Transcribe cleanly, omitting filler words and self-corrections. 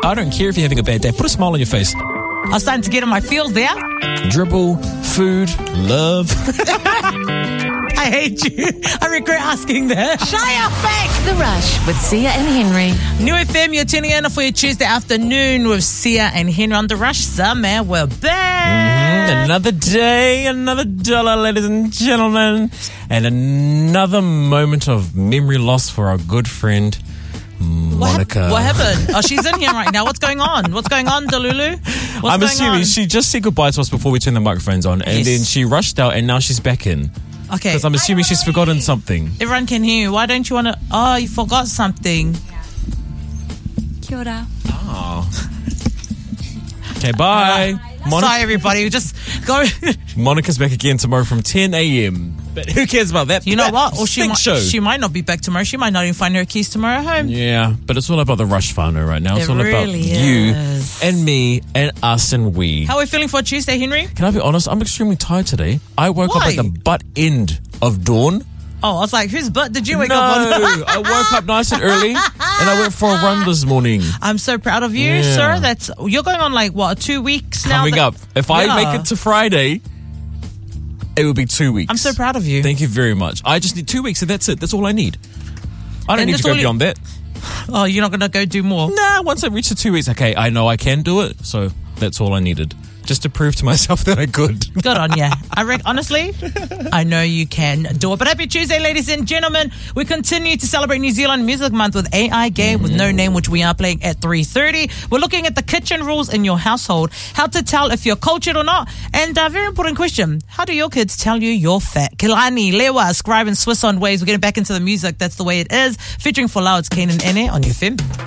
I don't care if you're having a bad day. Put a smile on your face. I was starting to get in my feels there. Dribble, food, love. I hate you. I regret asking that. Shy up back. The Rush with Sia and Henry. New FM, you're tuning in for your Tuesday afternoon with Sia and Henry on The Rush. Summer, we're back. Another day, another dollar, ladies and gentlemen. And another moment of memory loss for our good friend, Monica. What happened? Oh, she's in here right now. What's going on? What's going on, Delulu? I'm assuming she just said goodbye to us before we turned the microphones on, and then she rushed out, and now she's back in. Okay. Because I'm assuming she's forgotten something. Everyone can hear you. Why don't you want to... Oh, you forgot something. Kia ora. Oh. Okay, bye. Sorry, everybody. Just go... Monica's back again tomorrow from 10 a.m. But who cares about that? You know what? Or she might not be back tomorrow. She might not even find her keys tomorrow home. Yeah, but it's all about the Rush whānau right now. It's all about you and me and us and we. How are we feeling for Tuesday, Henry? Can I be honest? I'm extremely tired today. I woke up at the butt end of dawn. Oh, I was like, whose butt did you wake up on? No, I woke up nice and early and I went for a run this morning. I'm so proud of you, sir. You're going on like, what, 2 weeks now? Coming up. If I make it to Friday, it will be 2 weeks. I'm so proud of you. Thank you very much. I just need 2 weeks and that's it. That's all I need. I don't need to go beyond that. Oh, you're not going to go do more? Nah, once I reach the 2 weeks, okay, I know I can do it. So that's all I needed. Just to prove to myself that I could. Good on you. Honestly, I know you can do it. But happy Tuesday, ladies and gentlemen. We continue to celebrate New Zealand Music Month with AI Game with No Name, which we are playing at 3:30. We're looking at the kitchen rules in your household, how to tell if you're cultured or not, and a very important question, how do your kids tell you you're fat? Kilani, Lewa, Scribe and Swiss on Waves. We're getting back into the music. That's the way it is. Featuring Folau, it's Kane and Ene on UFM.